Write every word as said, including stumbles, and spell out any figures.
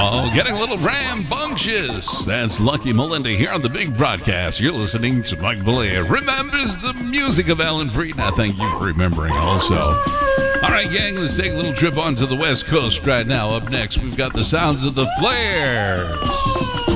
Oh, getting a little rambunctious. That's Lucky Melinda here on the big broadcast. You're listening to Mike Bollea. Remembers the music of Alan Freed. Now, thank you for remembering also. All right, gang, let's take a little trip onto the West Coast right now. Up next, we've got the sounds of the Flares.